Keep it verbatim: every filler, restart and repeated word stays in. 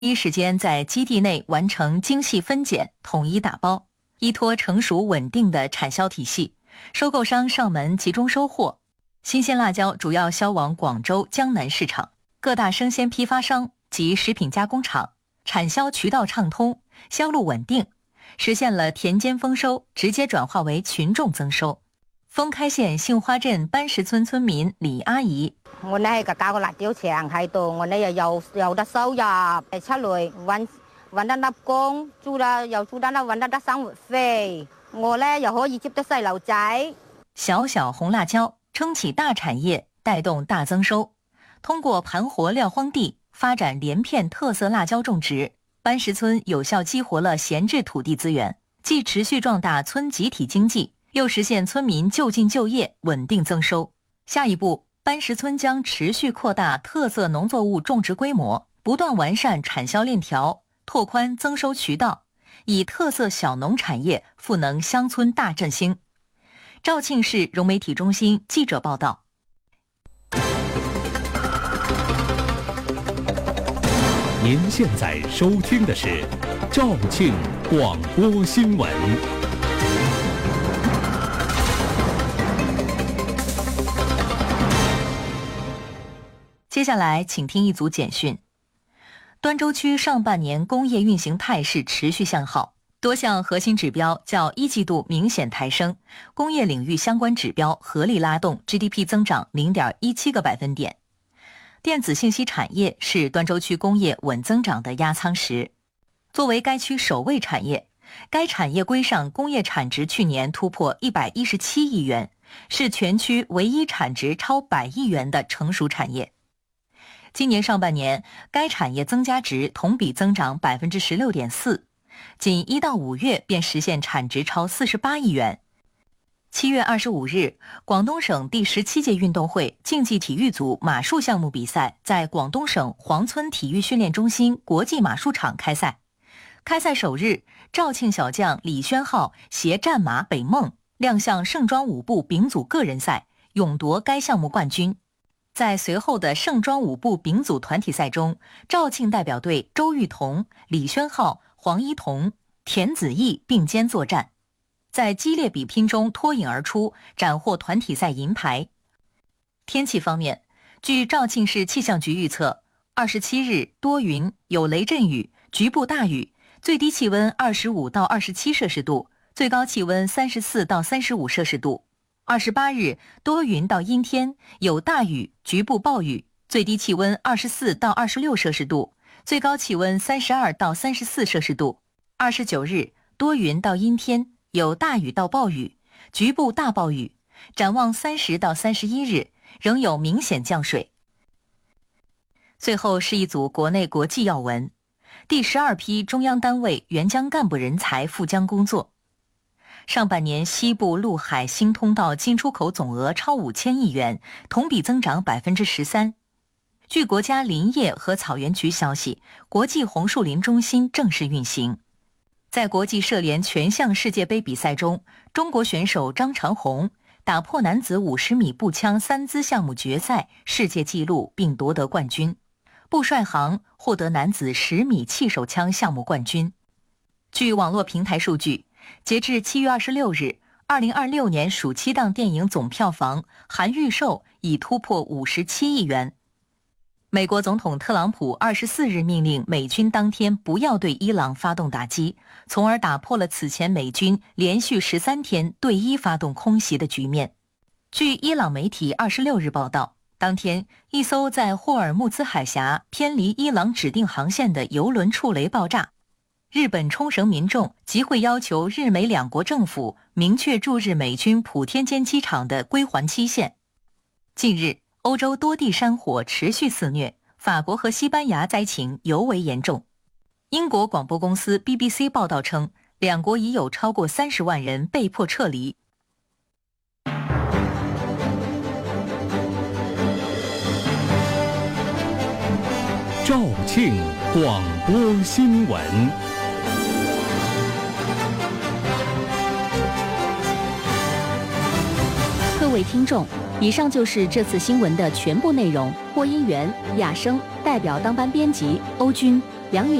第一时间在基地内完成精细分拣，统一打包，依托成熟稳定的产销体系，收购商上门集中收货。新鲜辣椒主要销往广州、江南市场，各大生鲜批发商及食品加工厂，产销渠道畅通，销路稳定，实现了田间丰收直接转化为群众增收。豐開縣杏花鎮班石村村民李阿姨： 我呢係搞個辣椒場喺度，我呢又有有得收入，出嚟揾揾得粒工，租得又租得啦，揾得得生活費，我呢又可以接得細路仔。 小小紅辣椒撐起大產業，帶動大增收。通過盤活撂荒地，發展連片特色辣椒種植，班石村有效激活了閒置土地資源，既持續壯大村集體經濟，又實現村民就近就業，穩定增收。下一步，班石村將持續擴大特色農作物種植規模，不斷完善產銷鏈條，拓寬增收渠道，以特色小農產業賦能鄉村大振興。肇慶市融媒體中心記者報道。 您現在收聽的是肇慶廣播新聞。 接下來請聽一組簡訊。端州區上半年工業運行態勢持續向好，多項核心指標較一季度明顯抬升，工業領域相關指標合力拉動 G D P 增長 零點一七 個百分點。電子信息產業是端州區工業穩增長的壓艙石。作為該區首位產業，該產業規上工業產值去年突破一百一十七億元，是全區唯一產值超百億元的成熟產業。今年上半年，該產業增加值同比增長 百分之十六點四， 僅一到五月便實現產值超四十八億元。七月二十五日，廣東省第十七屆運動會競技體育組馬術項目比賽在廣東省黃村體育訓練中心國際馬術場開賽。開賽首日，肇慶小將李宣浩攜戰馬北夢亮相盛裝舞步丙組個人賽，勇奪該項目冠軍。在隨後的盛裝舞步丙組團體賽中，肇慶代表隊周玉彤、李宣浩、黃一彤、田子毅並肩作戰，在激烈比拼中脫穎而出，斬獲團體賽銀牌。天氣方面，據肇慶市氣象局預測，二十七日多雲，有雷陣雨，局部大雨，最低氣溫二十五到二十七攝氏度，最高氣溫三十四到三十五攝氏度。二十八日多雲到陰天，有大雨，局部暴雨，最低氣溫二十四到二十六攝氏度，最高氣溫三十二到三十四攝氏度。二十九日多雲到陰天，有大雨到暴雨，局部大暴雨。展望三十到三十一日，仍有明顯降水。最後是一組國內國際要聞：第十二批中央單位援疆幹部人才赴疆工作。上半年西部陸海新通道進出口總額超五千億元，同比增長百分之十三。據國家林業和草原局消息，國際紅樹林中心正式運行。在國際射聯全項世界杯比賽中，中國選手張長虹打破男子五十米步槍三姿項目決賽世界紀錄，並奪得冠軍。步帥航獲得男子十米氣手槍項目冠軍。據網絡平台數據，截至七月二十六日，二零二六年暑期檔電影總票房含預售已突破五十七億元。美國總統特朗普二十四日命令美軍當天不要對伊朗發動打擊，從而打破了此前美軍連續十三天對伊發動空襲的局面。據伊朗媒體二十六日報道，當天一艘在霍爾木茲海峽偏離伊朗指定航線的油輪觸雷爆炸。日本沖繩民眾集會要求日美兩國政府明確駐日美軍普天間機場的歸還期限。近日，歐洲多地山火持續肆虐，法國和西班牙災情尤為嚴重。英國廣播公司 B B C 報道稱，兩國已有超過三十萬人被迫撤離。 肇慶廣播新聞。 各位聽眾，以上就是這次新聞的全部內容。播音員：亞生，代表當班編輯歐軍。 梁宇。